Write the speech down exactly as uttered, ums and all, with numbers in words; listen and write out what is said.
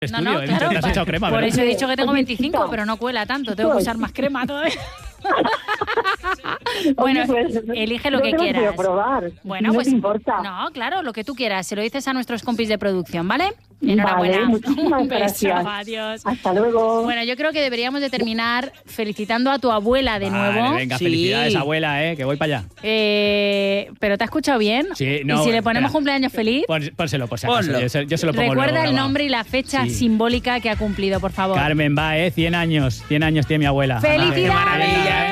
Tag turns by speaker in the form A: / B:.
A: Estudio,
B: No, no, claro,
A: te has echado crema,
B: por
A: ¿verdad?
B: eso he dicho que tengo veinticinco, pero no cuela tanto, tengo que usar más crema todavía. Bueno,
C: pues,
B: elige lo
C: yo
B: que
C: te lo
B: quieras.
C: quiero probar.
B: Bueno,
C: no
B: pues
C: te importa.
B: no, claro, lo que tú quieras. Se lo dices a nuestros compis de producción, ¿vale?
C: Vale,
B: Enhorabuena.
C: muchísimas
B: Un beso,
C: gracias.
B: adiós.
C: Hasta luego.
B: Bueno, yo creo que deberíamos de terminar felicitando a tu abuela de
A: Vale,
B: nuevo.
A: venga,
D: Sí.
A: felicidades, abuela, eh, que voy para allá.
B: Eh, ¿Pero te ha escuchado bien?
A: Sí, no,
B: ¿Y si le ponemos
A: espera.
B: cumpleaños feliz?
A: Pon- Pónselo, por si acaso.
D: Ponlo.
A: Yo, se, yo se lo pongo
B: Recuerda
A: luego
B: el
A: grabado.
B: nombre y la fecha
A: Sí.
B: simbólica que ha cumplido, por favor.
A: Carmen va, eh, cien años. cien años tiene mi abuela.
B: ¡Felicidades!
A: Qué maravilla, eh.